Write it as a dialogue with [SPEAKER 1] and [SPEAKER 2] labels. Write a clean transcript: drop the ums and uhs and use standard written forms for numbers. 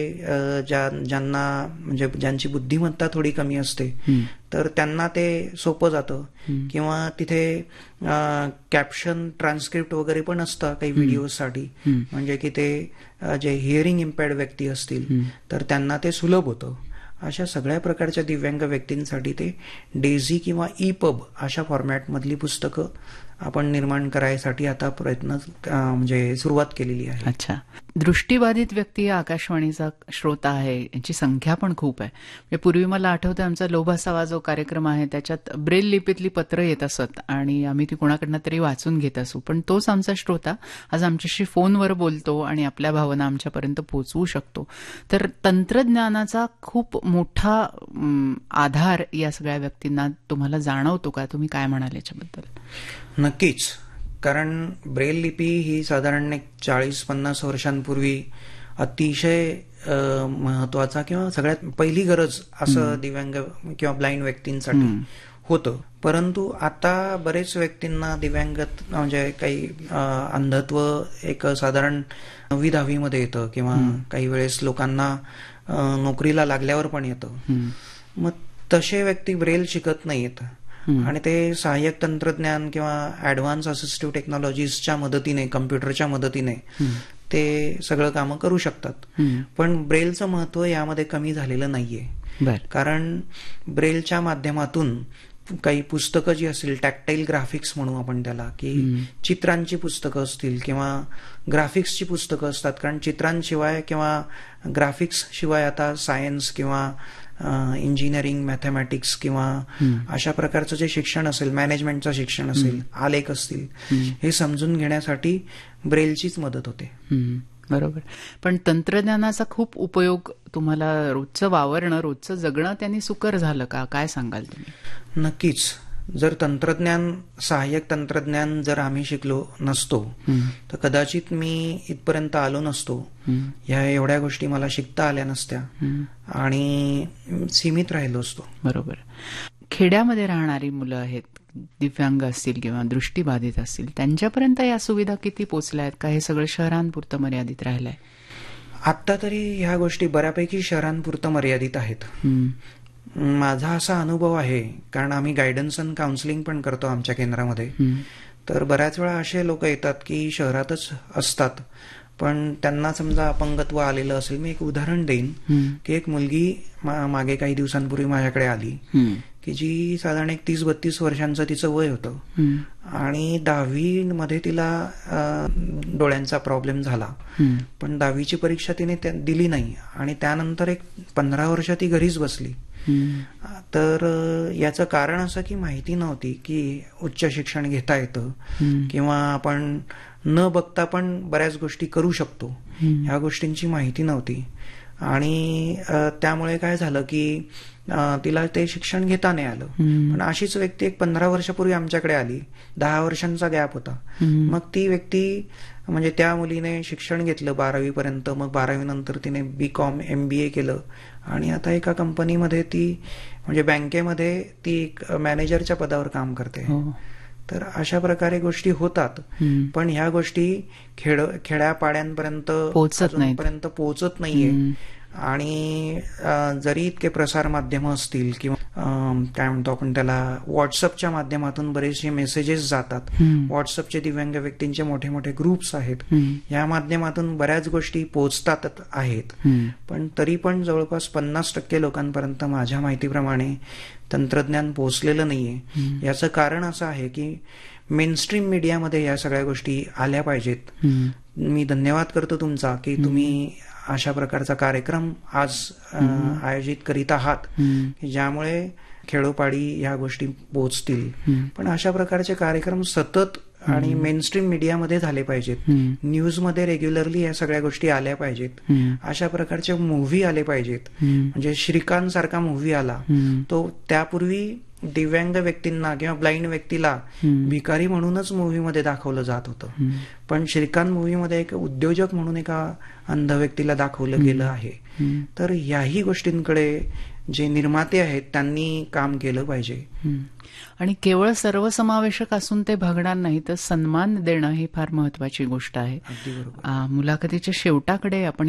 [SPEAKER 1] ज्यांना म्हणजे ज्यांची बुद्धिमत्ता थोडी कमी असते तर त्यांना ते सोपं जातं. किंवा तिथे कॅप्शन ट्रान्सक्रिप्ट वगैरे पण असतं काही व्हिडिओसाठी, म्हणजे की ते जे हिअरिंग इम्पेअर्ड व्यक्ती असतील तर त्यांना ते सुलभ होतं. अशा सगळ्या प्रकारच्या दिव्यांग व्यक्तींसाठी ते डेझी किंवा ईपब अशा फॉर्मॅटमधली पुस्तकं आपण निर्माण करायसाठी आता प्रयत्न म्हणजे सुरुवात केलेली आहे.
[SPEAKER 2] अच्छा. दृष्टीबाधित व्यक्ती या आकाशवाणीचा श्रोता आहे, यांची संख्या पण खूप आहे. म्हणजे पूर्वी मला आठवतं आमचा लोभासावा जो कार्यक्रम आहे त्याच्यात ब्रेल लिपीतली पत्र येत असत आणि आम्ही ती कोणाकडनं तरी वाचून घेत असू, पण तोच आमचा श्रोता आज आमच्याशी फोनवर बोलतो आणि आपल्या भावना आमच्यापर्यंत पोहोचवू शकतो. तर तंत्रज्ञानाचा खूप मोठा आधार या सगळ्या व्यक्तींना तुम्हाला जाणवतो का? तुम्ही काय म्हणाल याच्याबद्दल?
[SPEAKER 1] नक्कीच. कारण ब्रेल लिपी ही साधारण 40-50 वर्षांपूर्वी अतिशय महत्वाचा किंवा सगळ्यात पहिली गरज असं दिव्यांग किंवा ब्लाइंड व्यक्तींसाठी होतं. परंतु आता बरेच व्यक्तींना दिव्यांग म्हणजे काही अंधत्व एक साधारण 9वी-10वी मध्ये येतं किंवा काही वेळेस लोकांना नोकरीला लागल्यावर पण येतं. मग तसे व्यक्ती ब्रेल शिकत नाहीत आणि ते सहाय्यक तंत्रज्ञान किंवा ऍडव्हान्स असिस्टिव्ह टेक्नॉलॉजीजच्या मदतीने, कम्प्युटरच्या मदतीने ते सगळं कामं करू शकतात. पण ब्रेलचं महत्व यामध्ये कमी झालेलं नाहीये. कारण ब्रेलच्या माध्यमातून काही पुस्तकं जी असतील, टॅक्टाईल ग्राफिक्स म्हणू आपण त्याला, की चित्रांची पुस्तकं असतील किंवा ग्राफिक्सची पुस्तकं असतात. कारण चित्रांशिवाय किंवा ग्राफिक्स शिवाय आता सायन्स किंवा इंजिनिअरिंग, मॅथमॅटिक्स किंवा अशा प्रकारचं जे शिक्षण असेल, मॅनेजमेंटचं शिक्षण असेल, आलेख असतील, हे समजून घेण्यासाठी ब्रेलचीच मदत होते.
[SPEAKER 2] बरोबर. पण तंत्रज्ञानाचा खूप उपयोग तुम्हाला रोजचं वावरणं, रोजचं जगणं त्यांनी सुकर झालं का? काय सांगाल तुम्ही?
[SPEAKER 1] नक्कीच. जर तंत्रज्ञान, सहाय्यक तंत्रज्ञान जर आम्ही शिकलो नसतो तर कदाचित मी इथपर्यंत आलो नसतो. ह्या एवढ्या गोष्टी मला शिकता आल्या नसत्या आणि सीमित राहिलो असतो.
[SPEAKER 2] बरोबर. खेड्यामध्ये राहणारी मुलं आहेत, दिव्यांग असतील किंवा दृष्टीबाधित असतील, त्यांच्यापर्यंत या सुविधा किती पोचल्या आहेत का? हे सगळं शहरांपुरतं मर्यादित राहिलंय?
[SPEAKER 1] आत्ता तरी ह्या गोष्टी बऱ्यापैकी शहरांपुरतं मर्यादित आहेत. माझा असा अनुभव आहे, कारण आम्ही गायडन्स अँड काउन्सिलिंग पण करतो आमच्या केंद्रामध्ये. तर बऱ्याच वेळा असे लोक येतात की शहरातच असतात पण त्यांना समजा अपंगत्व आलेलं असेल. मी एक उदाहरण देईन की एक मुलगी मागे काही दिवसांपूर्वी माझ्याकडे आली की जी साधारण 30-32 वर्षांचं तिचं वय होतं आणि 10वी मध्ये तिला डोळ्यांचा प्रॉब्लेम झाला. पण 10वीची परीक्षा तिने दिली नाही आणि त्यानंतर एक 15 वर्ष ती घरीच बसली. तर याचं कारण असं की माहिती नव्हती की उच्च शिक्षण घेता येतं किंवा आपण न बघता पण बऱ्याच गोष्टी करू शकतो, ह्या गोष्टींची माहिती नव्हती. आणि त्यामुळे काय झालं की तिला ते शिक्षण घेता नाही आलं. पण अशीच व्यक्ती एक 15 वर्षापूर्वी आमच्याकडे आली, 10 वर्षांचा गॅप होता. मग ती व्यक्ती म्हणजे त्या मुलीने शिक्षण घेतलं 12वी पर्यंत, मग 12वी नंतर तिने BCom MBA केलं आणि आता एका कंपनीमध्ये ती म्हणजे बँकेमध्ये ती मॅनेजरच्या पदावर काम करते. तर अशा प्रकारे गोष्टी होतात. पण ह्या गोष्टी खेड्यापाड्यांपर्यंत पोहोचत नाहीये. आणि जरी इतके प्रसार माध्यम असतील किंवा काय म्हणतो आपण त्याला, व्हॉट्सअपच्या माध्यमातून बरेचसे मेसेजेस जातात. व्हॉट्सअपचे दिव्यांग व्यक्तींचे मोठे मोठे ग्रुप्स आहेत, या माध्यमातून बऱ्याच गोष्टी पोहोचतात आहेत. पण तरी पण जवळपास 50% लोकांपर्यंत माझ्या माहितीप्रमाणे तंत्रज्ञान पोहोचलेलं नाहीये. याचं कारण असं आहे की मेनस्ट्रीम मीडियामध्ये या सगळ्या गोष्टी आल्या पाहिजेत. मी धन्यवाद करतो तुमचा की तुम्ही अशा प्रकारचा कार्यक्रम आज आयोजित करीत आहात ज्यामुळे खेडोपाडी ह्या गोष्टी पोहोचतील. पण अशा प्रकारचे कार्यक्रम सतत आणि मेनस्ट्रीम मीडियामध्ये झाले पाहिजेत. न्यूजमध्ये रेग्युलरली या सगळ्या गोष्टी आल्या पाहिजेत. अशा प्रकारचे मूव्ही आले पाहिजेत. म्हणजे श्रीकांत सारखा मूव्ही आला, तो त्यापूर्वी दिव्यांग व्यक्तींना किंवा ब्लाइंड व्यक्तीला भिकारी म्हणूनच मूव्हीमध्ये दाखवलं जात होतं. पण श्रीकांत मूव्हीमध्ये एक उद्योजक म्हणून एका अंध व्यक्तीला दाखवलं गेलं आहे. तर याही गोष्टींकडे जे निर्माते आहेत त्यांनी काम केलं पाहिजे.
[SPEAKER 2] आणि केवळ सर्वसमावेशक असून ते भागणार नाही, तर सन्मान देणं ही फार महत्वाची गोष्ट आहे. मुलाखतीच्या शेवटाकडे आपण